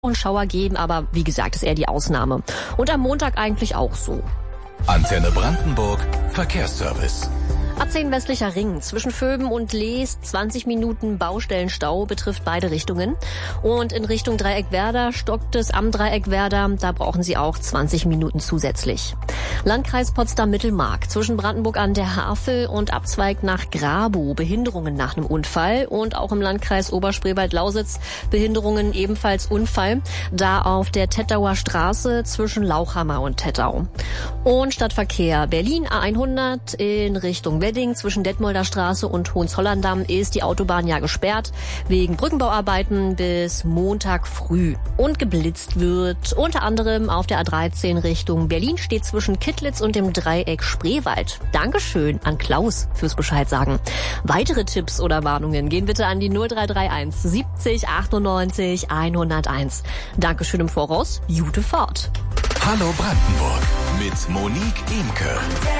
und Schauer geben, aber wie gesagt, ist eher die Ausnahme. Und am Montag eigentlich auch so. Antenne Brandenburg Verkehrsservice. A10 westlicher Ring zwischen Vöben und Lees 20 Minuten Baustellenstau betrifft beide Richtungen. Und in Richtung Dreieckwerder stockt es am Dreieckwerder. Da brauchen Sie auch 20 Minuten zusätzlich. Landkreis Potsdam-Mittelmark zwischen Brandenburg an der Havel und Abzweig nach Grabow. Behinderungen nach einem Unfall. Und auch im Landkreis Oberspreewald-Lausitz Behinderungen, ebenfalls Unfall. Da auf der Tettauer Straße zwischen Lauchhammer und Tettau. Und Stadtverkehr Berlin A100 in Richtung Wedding zwischen Detmolder Straße und Hohenzollern-Damm ist die Autobahn ja gesperrt wegen Brückenbauarbeiten bis Montag früh. Und geblitzt wird unter anderem auf der A13 Richtung Berlin, steht zwischen Kittlitz und dem Dreieck Spreewald. Dankeschön an Klaus fürs Bescheid sagen. Weitere Tipps oder Warnungen gehen bitte an die 0331 70 98 101. Dankeschön im Voraus. Gute Fahrt. Hallo Brandenburg mit Monique Imke.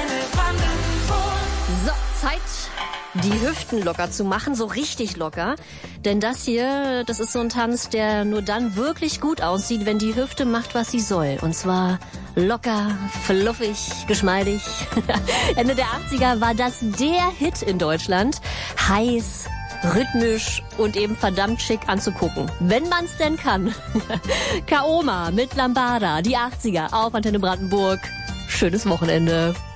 So, Zeit, die Hüften locker zu machen, so richtig locker. Denn das hier, das ist so ein Tanz, der nur dann wirklich gut aussieht, wenn die Hüfte macht, was sie soll. Und zwar locker, fluffig, geschmeidig. Ende der 80er war das der Hit in Deutschland. Heiß, rhythmisch und eben verdammt schick anzugucken. Wenn man's denn kann. Kaoma mit Lambada, die 80er auf Antenne Brandenburg. Schönes Wochenende.